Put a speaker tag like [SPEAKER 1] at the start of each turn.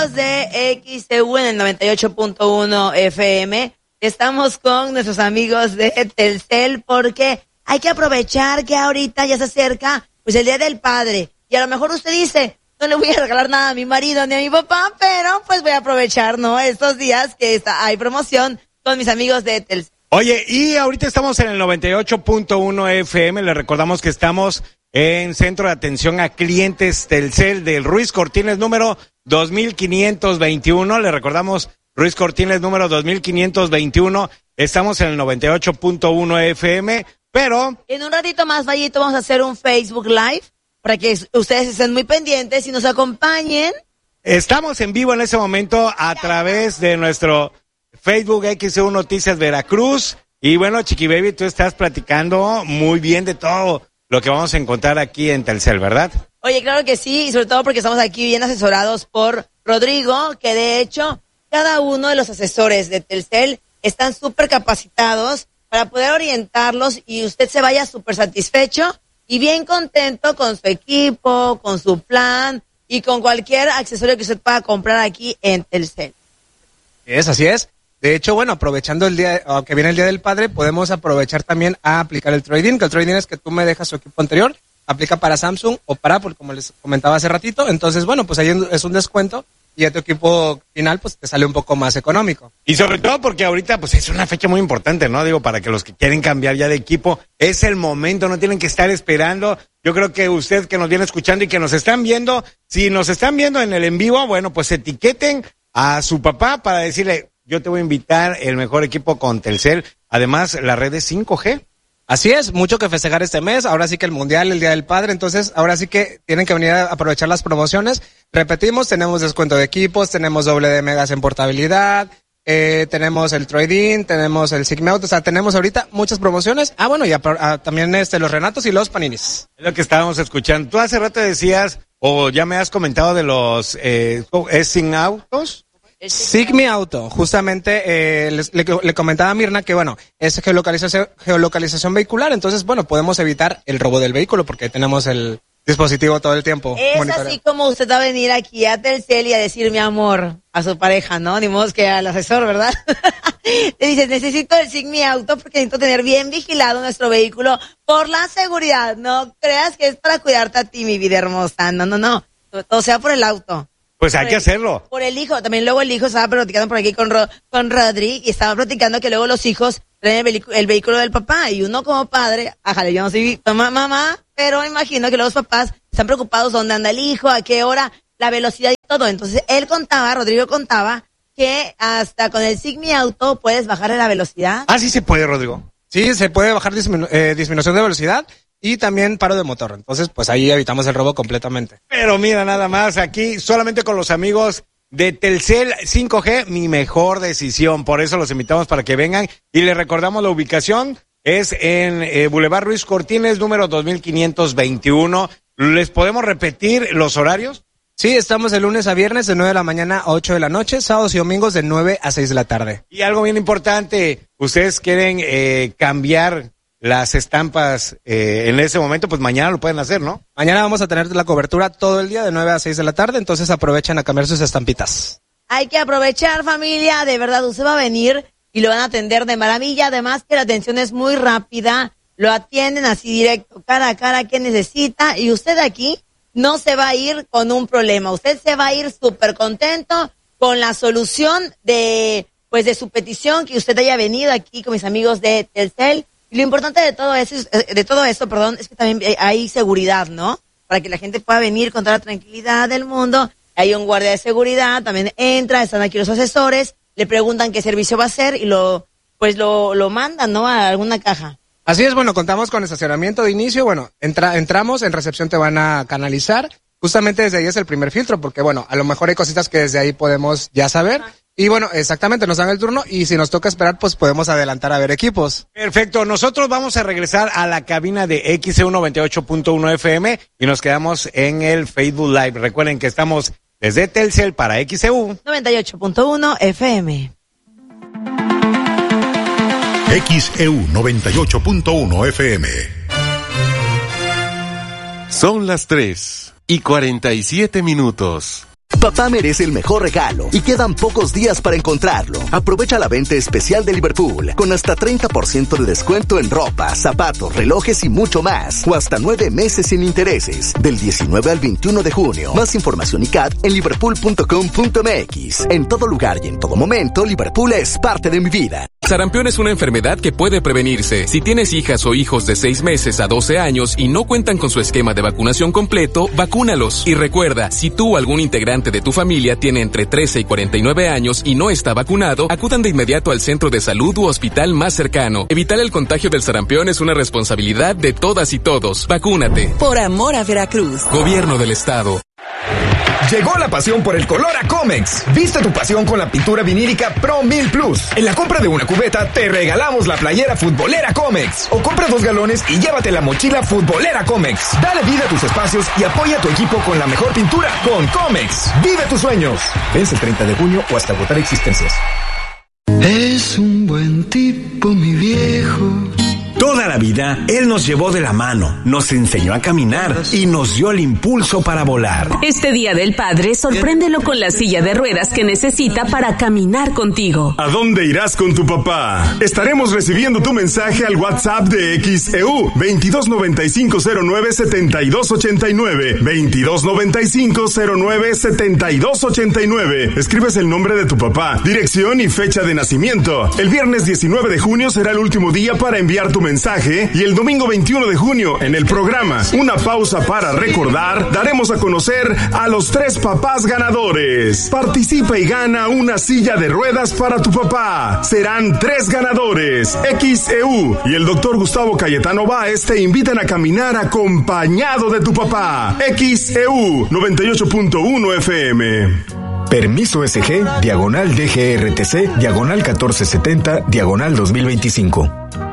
[SPEAKER 1] De XEU en el 98.1 FM. Estamos con nuestros amigos de Telcel porque hay que aprovechar que ahorita ya se acerca pues el Día del Padre. Y a lo mejor usted dice, no le voy a regalar nada a mi marido ni a mi papá, pero pues voy a aprovechar, ¿no? Estos días que hay promoción con mis amigos de Telcel.
[SPEAKER 2] Oye, y ahorita estamos en el 98.1 FM. Le recordamos que estamos en Centro de Atención a Clientes Telcel del Ruiz Cortines número 2521. Le recordamos Ruiz Cortines número 2521. Estamos en el 98.1 FM, pero
[SPEAKER 1] en un ratito más, Vallito, vamos a hacer un Facebook Live para que ustedes estén muy pendientes y nos acompañen.
[SPEAKER 2] Estamos en vivo en ese momento a través de nuestro Facebook XEU Noticias Veracruz. Y bueno, Chiqui Baby, tú estás platicando muy bien de todo lo que vamos a encontrar aquí en Telcel, ¿verdad?
[SPEAKER 1] Oye, claro que sí, y sobre todo porque estamos aquí bien asesorados por Rodrigo, que de hecho, cada uno de los asesores de Telcel están súper capacitados para poder orientarlos y usted se vaya súper satisfecho y bien contento con su equipo, con su plan y con cualquier accesorio que usted pueda comprar aquí en Telcel.
[SPEAKER 3] Así es. De hecho, bueno, aprovechando el día, que viene el Día del Padre, podemos aprovechar también a aplicar el trade-in, que el trade-in es que tú me dejas tu equipo anterior, aplica para Samsung o para Apple, como les comentaba hace ratito. Entonces, bueno, pues ahí es un descuento y a tu equipo final pues te sale un poco más económico.
[SPEAKER 2] Y sobre todo porque ahorita pues es una fecha muy importante, ¿no? Digo, para que los que quieren cambiar ya de equipo, es el momento, no tienen que estar esperando. Yo creo que usted que nos viene escuchando y que nos están viendo, si nos están viendo en el en vivo, bueno, pues etiqueten a su papá para decirle, yo te voy a invitar el mejor equipo con Telcel. Además, la red es 5G.
[SPEAKER 3] Así es, mucho que festejar este mes. Ahora sí que el Mundial, el Día del Padre. Entonces, ahora sí que tienen que venir a aprovechar las promociones. Repetimos, tenemos descuento de equipos, tenemos doble de megas en portabilidad, tenemos el trade-in, tenemos el Sigma Auto. O sea, tenemos ahorita muchas promociones. Ah, bueno, y también los Renatos y los Paninis.
[SPEAKER 2] Es lo que estábamos escuchando. Tú hace rato decías, o ya me has comentado de los Sigma Autos.
[SPEAKER 3] Sigmi Auto, justamente le comentaba a Mirna que bueno, es geolocalización vehicular, entonces bueno, podemos evitar el robo del vehículo porque tenemos el dispositivo todo el tiempo.
[SPEAKER 1] Es así como usted va a venir aquí a Telcel y a decir mi amor a su pareja, ¿no? Ni modo que al asesor, ¿verdad? Le dices, necesito el Sigmi Auto porque necesito tener bien vigilado nuestro vehículo por la seguridad. No creas que es para cuidarte a ti, mi vida hermosa. No. Todo sea por el auto.
[SPEAKER 2] Pues hay que hacerlo.
[SPEAKER 1] Por el hijo. También luego el hijo estaba platicando por aquí con Rodri y estaba platicando que luego los hijos traen el vehículo del papá y uno como padre, ájale, yo no soy mamá, pero imagino que luego los papás están preocupados dónde anda el hijo, a qué hora, la velocidad y todo. Entonces Rodrigo contaba que hasta con el Sigmi Auto puedes bajarle la velocidad.
[SPEAKER 2] Ah, sí se puede, Rodrigo.
[SPEAKER 3] Sí, se puede bajar disminución de velocidad. Y también paro de motor. Entonces, pues ahí evitamos el robo completamente.
[SPEAKER 2] Pero mira, nada más, aquí solamente con los amigos de Telcel 5G, mi mejor decisión. Por eso los invitamos para que vengan. Y les recordamos la ubicación. Es en Boulevard Ruiz Cortines, número 2521. ¿Les podemos repetir los horarios?
[SPEAKER 3] Sí, estamos de lunes a viernes de 9 de la mañana a 8 de la noche, sábados y domingos de 9 a 6 de la tarde.
[SPEAKER 2] Y algo bien importante, ustedes quieren cambiar las estampas en ese momento, pues mañana lo pueden hacer, ¿no?
[SPEAKER 3] Mañana vamos a tener la cobertura todo el día de 9 a 6 de la tarde, entonces aprovechen a cambiar sus estampitas.
[SPEAKER 1] Hay que aprovechar, familia, de verdad, usted va a venir y lo van a atender de maravilla, además que la atención es muy rápida, lo atienden así directo, cara a cara, que necesita, y usted aquí no se va a ir con un problema, usted se va a ir súper contento con la solución de su petición, que usted haya venido aquí con mis amigos de Telcel. Y lo importante de todo esto, es que también hay seguridad, ¿no? Para que la gente pueda venir con toda la tranquilidad del mundo. Hay un guardia de seguridad, también entra, están aquí los asesores, le preguntan qué servicio va a hacer y lo mandan, ¿no? A alguna caja.
[SPEAKER 3] Así es, bueno, contamos con estacionamiento de inicio, bueno, entramos, en recepción te van a canalizar. Justamente desde ahí es el primer filtro, porque bueno, a lo mejor hay cositas que desde ahí podemos ya saber. Y bueno, exactamente, nos dan el turno y si nos toca esperar, pues podemos adelantar a ver equipos.
[SPEAKER 2] Perfecto, nosotros vamos a regresar a la cabina de XEU 98.1 FM y nos quedamos en el Facebook Live. Recuerden que estamos desde Telcel para XEU
[SPEAKER 1] 98.1 FM.
[SPEAKER 4] XEU 98.1 FM.
[SPEAKER 5] Son las 3:47. Papá merece el mejor regalo y quedan pocos días para encontrarlo. Aprovecha la venta especial de Liverpool con hasta 30% de descuento en ropa, zapatos, relojes y mucho más. O hasta 9 meses sin intereses. Del 19 al 21 de junio. Más información y CAT en liverpool.com.mx. En todo lugar y en todo momento, Liverpool es parte de mi vida.
[SPEAKER 6] Sarampión es una enfermedad que puede prevenirse. Si tienes hijas o hijos de 6 meses a 12 años y no cuentan con su esquema de vacunación completo, vacúnalos. Y recuerda, si tú o algún integrante de tu familia tiene entre 13 y 49 años y no está vacunado, acudan de inmediato al centro de salud u hospital más cercano. Evitar el contagio del sarampión es una responsabilidad de todas y todos. Vacúnate.
[SPEAKER 7] Por amor a Veracruz.
[SPEAKER 6] Gobierno del Estado.
[SPEAKER 8] Llegó la pasión por el color a Comex. Viste tu pasión con la pintura vinílica Pro 1000 Plus. En la compra de una cubeta te regalamos la playera futbolera Comex. O compra 2 galones y llévate la mochila futbolera Comex. Dale vida a tus espacios y apoya a tu equipo con la mejor pintura con Comex. Vive tus sueños. Vence el 30 de junio o hasta agotar existencias.
[SPEAKER 9] Es un buen tipo, mi viejo.
[SPEAKER 10] Toda la vida, él nos llevó de la mano, nos enseñó a caminar y nos dio el impulso para volar.
[SPEAKER 11] Este Día del Padre, sorpréndelo con la silla de ruedas que necesita para caminar contigo.
[SPEAKER 12] ¿A dónde irás con tu papá? Estaremos recibiendo tu mensaje al WhatsApp de XEU 2295097289 2295097289. Escribes el nombre de tu papá, dirección y fecha de nacimiento. El viernes 19 de junio será el último día para enviar tu mensaje y el domingo 21 de junio en el programa Una Pausa para Recordar daremos a conocer a los 3 papás ganadores. Participa y gana una silla de ruedas para tu papá. Serán 3 ganadores. XEU y el doctor Gustavo Cayetano Báez te invitan a caminar acompañado de tu papá. XEU 98.1 FM.
[SPEAKER 8] Permiso SG, diagonal DGRTC, diagonal 1470, diagonal 2025.